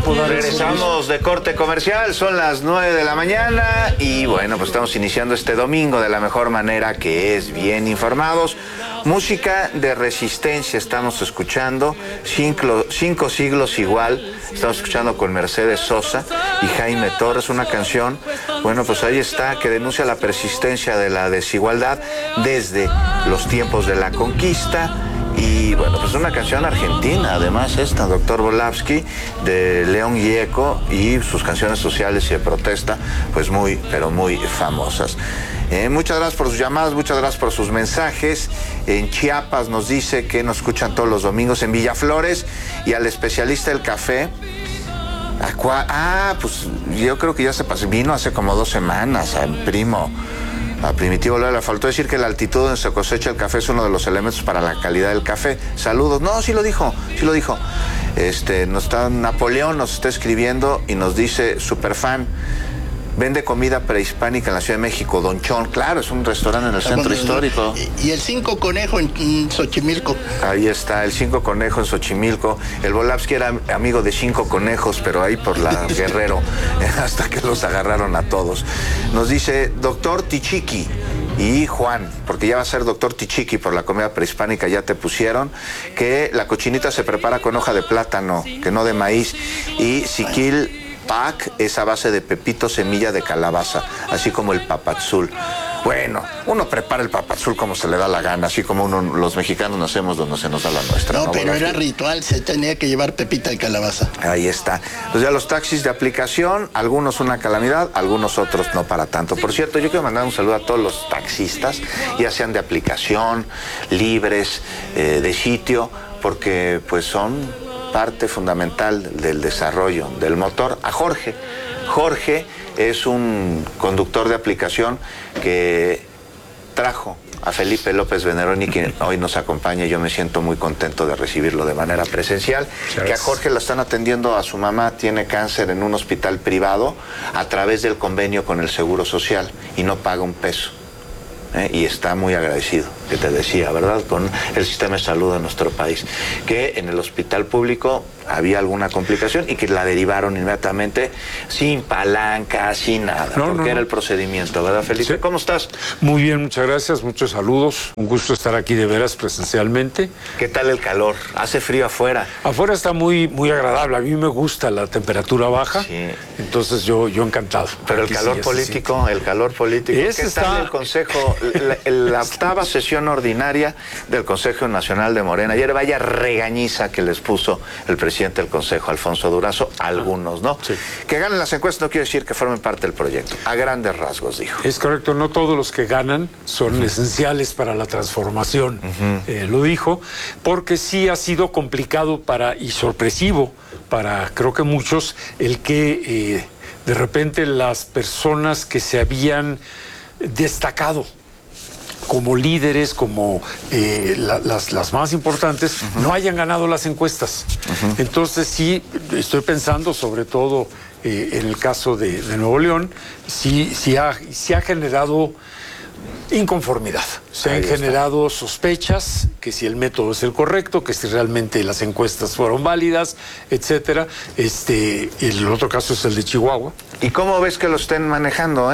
supo dar el servicio. Regresamos de corte comercial, son las 9 de la mañana y bueno, pues estamos iniciando este domingo de la mejor manera, que es bien informados. Música de resistencia estamos escuchando, cinco siglos igual, estamos escuchando con Mercedes Sosa y Jaime Torres, una canción, bueno, pues ahí está, que denuncia la persistencia de la desigualdad desde los tiempos de la conquista. Y bueno, pues una canción argentina, además esta, Doctor Volavsky, de León Gieco, y sus canciones sociales y de protesta, pues muy, pero muy famosas. Muchas gracias por sus llamadas, muchas gracias por sus mensajes. En Chiapas nos dice que nos escuchan todos los domingos, en Villaflores, y al especialista del café. Pues yo creo que ya se pasó, vino hace como 2 semanas, al primo. A Primitivo le faltó decir que la altitud donde se cosecha el café es uno de los elementos para la calidad del café. Saludos. No, sí lo dijo. Napoleón nos está escribiendo y nos dice, superfan, vende comida prehispánica en la Ciudad de México, Don Chon. Claro, es un restaurante en el centro histórico. Y el 5 Conejo en Xochimilco. Ahí está, el 5 Conejo en Xochimilco. El Volavsky era amigo de 5 conejos, pero ahí por la Guerrero, hasta que los agarraron a todos. Nos dice, doctor Tichiqui y Juan, porque ya va a ser doctor Tichiqui por la comida prehispánica, ya te pusieron, que la cochinita se prepara con hoja de plátano, que no de maíz, y siquil pac es a base de pepito, semilla de calabaza, así como el papadzul. Bueno, uno prepara el papadzul como se le da la gana, así como los mexicanos nacemos donde se nos da la nuestra. No, pero era ritual, se tenía que llevar pepita de calabaza. Ahí está. Pues ya los taxis de aplicación, algunos una calamidad, algunos otros no para tanto. Por cierto, yo quiero mandar un saludo a todos los taxistas, ya sean de aplicación, libres, de sitio, porque pues son parte fundamental del desarrollo del motor. A Jorge es un conductor de aplicación que trajo a Felipe López Veneroni, quien hoy nos acompaña, y yo me siento muy contento de recibirlo de manera presencial. Gracias. Que a Jorge lo están atendiendo, a su mamá tiene cáncer en un hospital privado a través del convenio con el Seguro Social y no paga un peso. Y está muy agradecido, que te decía, ¿verdad?, con el sistema de salud de nuestro país, que en el hospital público había alguna complicación y que la derivaron inmediatamente sin palanca, sin nada, porque era el procedimiento, ¿verdad, Felipe? Sí. ¿Cómo estás? Muy bien, muchas gracias, muchos saludos, un gusto estar aquí de veras presencialmente. ¿Qué tal el calor? ¿Hace frío afuera? Afuera está muy, muy agradable, a mí me gusta la temperatura baja, sí. Entonces yo encantado. Pero el calor político, ¿qué tal el Consejo? La octava sesión ordinaria del Consejo Nacional de Morena. Ayer vaya regañiza que les puso el presidente del Consejo, Alfonso Durazo, algunos, ¿no? Sí. Que ganen las encuestas no quiere decir que formen parte del proyecto. A grandes rasgos, dijo. Es correcto, no todos los que ganan son esenciales para la transformación, lo dijo, porque sí ha sido complicado y sorpresivo para, creo que muchos, el que de repente las personas que se habían destacado como líderes, como las más importantes, no hayan ganado las encuestas. Entonces sí, estoy pensando sobre todo en el caso de Nuevo León, sí ha generado inconformidad. Se han generado sospechas que si el método es el correcto, que si realmente las encuestas fueron válidas, etcétera. El otro caso es el de Chihuahua. ¿Y cómo ves que lo estén manejando?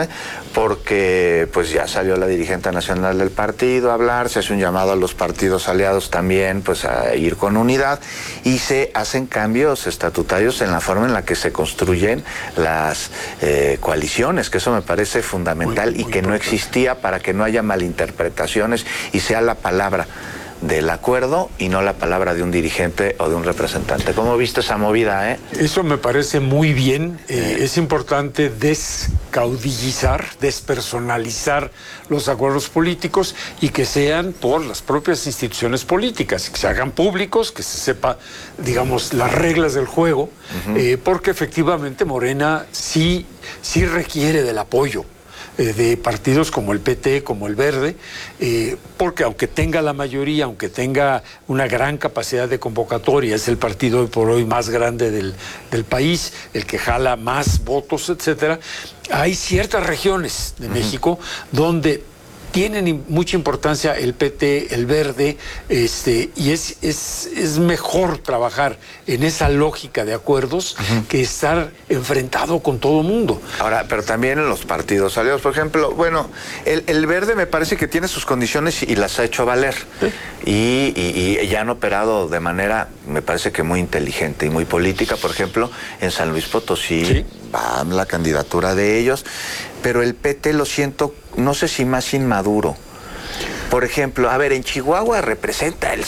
Porque pues ya salió la dirigente nacional del partido a hablar, se hace un llamado a los partidos aliados también pues a ir con unidad y se hacen cambios estatutarios en la forma en la que se construyen las coaliciones, que eso me parece fundamental muy y que no existía, para que no haya malinterpretaciones y sea la palabra del acuerdo y no la palabra de un dirigente o de un representante. ¿Cómo viste esa movida, Eso me parece muy bien. Es importante descaudillizar, despersonalizar los acuerdos políticos y que sean por las propias instituciones políticas, que se hagan públicos, que se sepa, digamos, las reglas del juego, porque efectivamente Morena sí requiere del apoyo de partidos como el PT, como el Verde, porque aunque tenga la mayoría, aunque tenga una gran capacidad de convocatoria, es el partido hoy por hoy más grande del país, el que jala más votos, etcétera, hay ciertas regiones de México donde tienen mucha importancia el PT, el Verde, y es mejor trabajar en esa lógica de acuerdos que estar enfrentado con todo mundo. Ahora, pero también en los partidos aliados, por ejemplo, bueno, el Verde me parece que tiene sus condiciones y las ha hecho valer. ¿Sí? Y ya han operado de manera, me parece que muy inteligente y muy política. Por ejemplo, en San Luis Potosí, ¿sí?, va la candidatura de ellos, pero el PT lo siento, no sé si más inmaduro. Por ejemplo, a ver, en Chihuahua representa el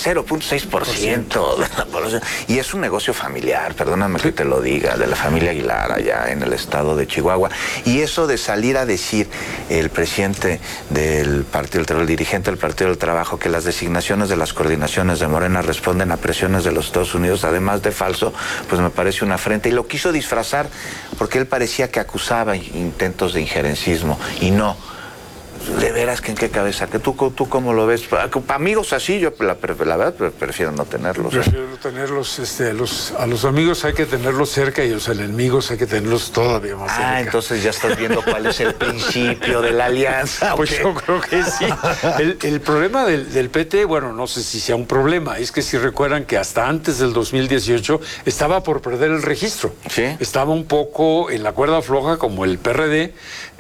0.6% de la población y es un negocio familiar, perdóname que te lo diga, de la familia Aguilar allá en el estado de Chihuahua. Y eso de salir a decir el presidente del Partido del Trabajo, el dirigente del Partido del Trabajo, que las designaciones de las coordinaciones de Morena responden a presiones de los Estados Unidos, además de falso, pues me parece una afrenta. Y lo quiso disfrazar porque él parecía que acusaba intentos de injerencismo y no. De veras, que en qué cabeza, que tú cómo lo ves. Para amigos así, yo la verdad prefiero no tenerlos. Prefiero no tenerlos, a los amigos hay que tenerlos cerca y a los enemigos hay que tenerlos todavía más cerca. Entonces ya estás viendo cuál es el principio de la alianza. Pues yo creo que sí. El problema del PT, bueno, no sé si sea un problema, es que si recuerdan que hasta antes del 2018 estaba por perder el registro. ¿Sí? Estaba un poco en la cuerda floja como el PRD,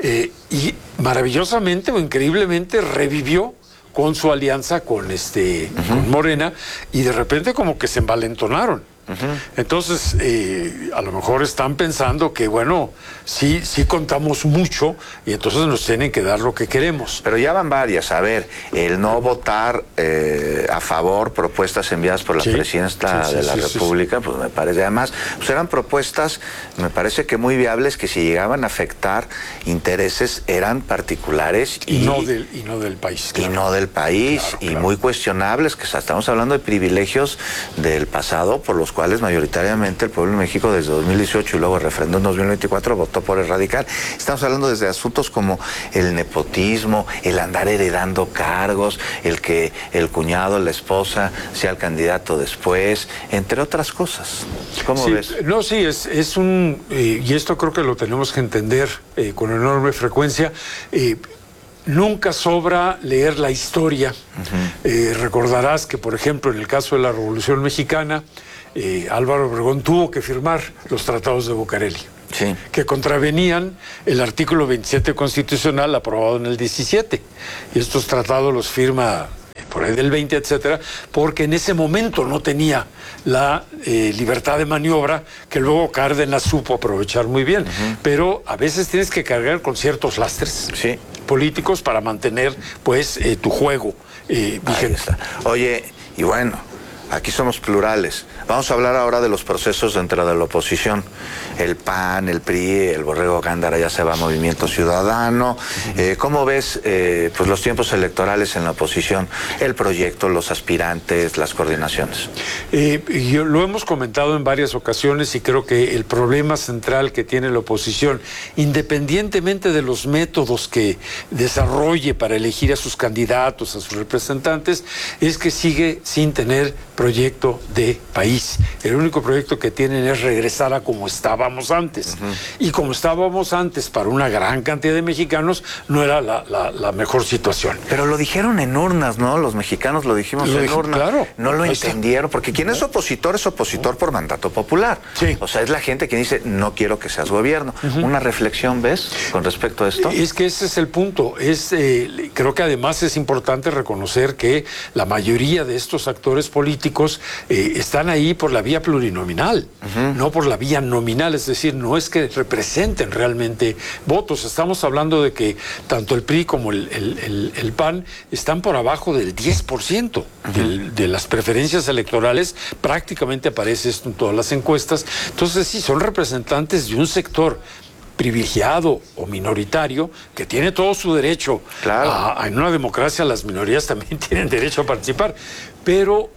y maravillosamente o increíblemente revivió con su alianza con con Morena, y de repente como que se envalentonaron. Entonces, a lo mejor están pensando que, bueno, sí contamos mucho y entonces nos tienen que dar lo que queremos. Pero ya van varias. A ver, el no votar a favor propuestas enviadas por la presidenta de la República, pues me parece, además, pues eran propuestas, me parece que muy viables, que si llegaban a afectar intereses eran particulares y no del país. Claro. Y no del país, y muy cuestionables, que estamos hablando de privilegios del pasado por los cuales mayoritariamente el pueblo de México desde 2018 y luego el referéndum 2024 votó por el radical. Estamos hablando desde asuntos como el nepotismo, el andar heredando cargos, el que el cuñado, la esposa sea el candidato después, entre otras cosas. ¿Cómo ves? No, sí, es un... y esto creo que lo tenemos que entender con enorme frecuencia. Nunca sobra leer la historia. Recordarás que, por ejemplo, en el caso de la Revolución Mexicana, Álvaro Obregón tuvo que firmar los tratados de Bucareli, que contravenían el artículo 27 constitucional aprobado en el 17. Y estos tratados los firma por ahí del 20, etcétera, porque en ese momento no tenía la libertad de maniobra que luego Cárdenas supo aprovechar muy bien. Pero a veces tienes que cargar con ciertos lastres políticos para mantener, pues, tu juego vigente. Oye, y bueno, aquí somos plurales. Vamos a hablar ahora de los procesos dentro de la oposición. El PAN, el PRI, el Borrego Gándara ya se va a Movimiento Ciudadano. ¿Cómo ves pues los tiempos electorales en la oposición? El proyecto, los aspirantes, las coordinaciones. Lo hemos comentado en varias ocasiones y creo que el problema central que tiene la oposición, independientemente de los métodos que desarrolle para elegir a sus candidatos, a sus representantes, es que sigue sin tener proyecto de país. El único proyecto que tienen es regresar a como estábamos antes. Y como estábamos antes para una gran cantidad de mexicanos, no era la mejor situación. Pero lo dijeron en urnas, ¿no? Los mexicanos lo dijimos en urnas. Claro. No lo entendieron, porque quien es opositor por mandato popular. O sea, es la gente que dice, no quiero que seas gobierno. ¿Una reflexión ves con respecto a esto? Es que ese es el punto. Creo que además es importante reconocer que la mayoría de estos actores políticos están ahí por la vía plurinominal, no por la vía nominal, es decir, no es que representen realmente votos. Estamos hablando de que tanto el PRI como el PAN están por abajo del 10% de las preferencias electorales, prácticamente aparece esto en todas las encuestas. Entonces sí, son representantes de un sector privilegiado o minoritario que tiene todo su derecho. En una democracia las minorías también tienen derecho a participar, pero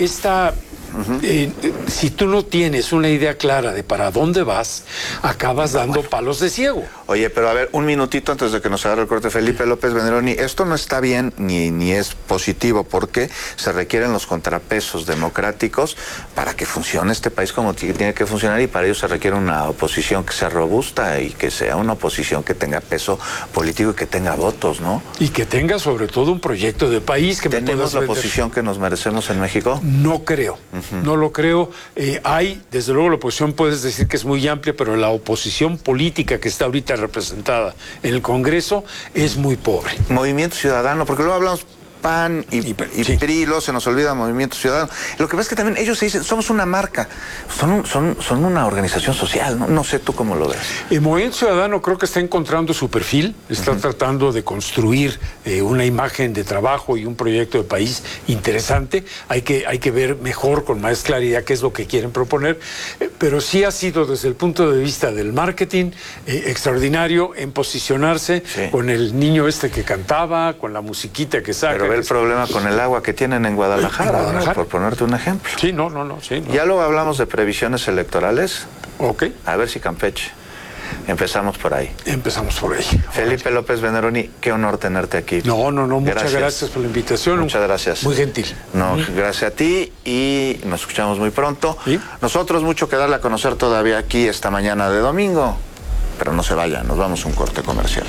si tú no tienes una idea clara de para dónde vas, acabas dando palos de ciego. Oye, pero a ver, un minutito antes de que nos agarre el corte, Felipe López Venderoni, esto no está bien ni es positivo, porque se requieren los contrapesos democráticos para que funcione este país como tiene que funcionar, y para ello se requiere una oposición que sea robusta y que sea una oposición que tenga peso político y que tenga votos, ¿no? Y que tenga sobre todo un proyecto de país que me puedas ¿Tenemos la vender. oposición que nos merecemos en México? No creo. No lo creo. Hay, desde luego, la oposición puedes decir que es muy amplia, pero la oposición política que está ahorita representada en el Congreso es muy pobre. Movimiento Ciudadano, porque luego hablamos PAN y sí. PRI, luego se nos olvida Movimiento Ciudadano. Lo que pasa es que también ellos se dicen, somos una marca, son una organización social, ¿no? No sé tú cómo lo ves. El Movimiento Ciudadano creo que está encontrando su perfil, está tratando de construir una imagen de trabajo y un proyecto de país interesante. Hay que ver mejor, con más claridad, qué es lo que quieren proponer, pero sí ha sido, desde el punto de vista del marketing, extraordinario en posicionarse con el niño que cantaba, con la musiquita que saca. Pero ve el problema con el agua que tienen en Guadalajara, ¿no? Por ponerte un ejemplo. Sí, no. Sí, no. Ya luego hablamos de previsiones electorales. Ok. A ver si Campeche. Empezamos por ahí. Empezamos por ahí. Felipe López Venderoni, qué honor tenerte aquí. No, muchas gracias por la invitación. Muchas gracias. Muy gentil. No, gracias a ti, y nos escuchamos muy pronto. ¿Sí? Nosotros mucho que darle a conocer todavía aquí esta mañana de domingo, pero no se vayan, nos vamos a un corte comercial.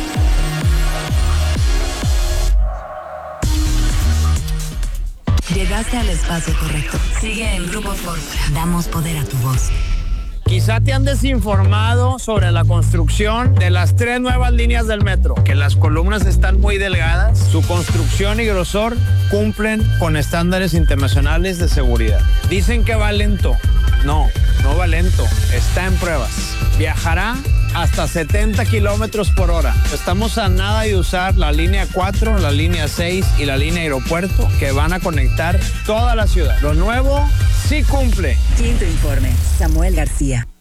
Llegaste al espacio correcto. Sigue en Grupo Fórmula. Damos poder a tu voz. Quizá te han desinformado sobre la construcción de las 3 nuevas líneas del metro, que las columnas están muy delgadas, su construcción y grosor cumplen con estándares internacionales de seguridad. Dicen que va lento. No va lento, está en pruebas. Viajará hasta 70 kilómetros por hora. Estamos a nada de usar la línea 4, la línea 6 y la línea aeropuerto, que van a conectar toda la ciudad. Lo nuevo sí cumple. Quinto informe, Samuel García.